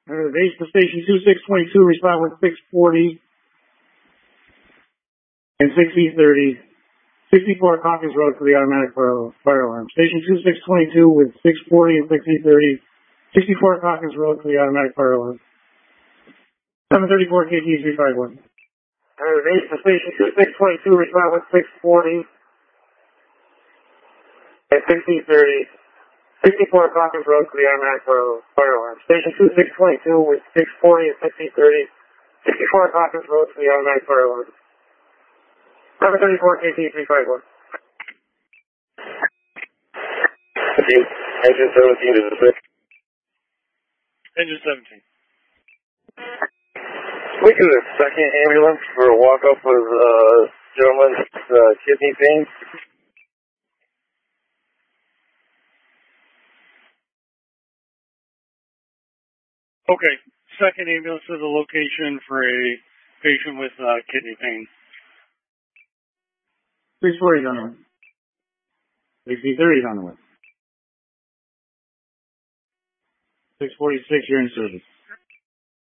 Base to station 2622, respond with 640 and 6030. 64 Hawkins Road for the automatic fire alarm. Station 2622 with 640 and 6030. 64 Hawkins Road for the automatic fire alarm. 734 KT 351. Base to station 2622, respond with 640 and 6030. 64 Hawkins Road for the automatic fire alarm. Station 2622 with 640 and 6030. 64 Hawkins Road for the automatic fire alarm. 734 KT 351. Engine 17 is the 6. Engine 17. We get a second ambulance for a walk-up with gentleman's kidney pain. Okay. Second ambulance to the location for a patient with kidney pain. 640 on the way. 6030 on the way. 646, you're in service.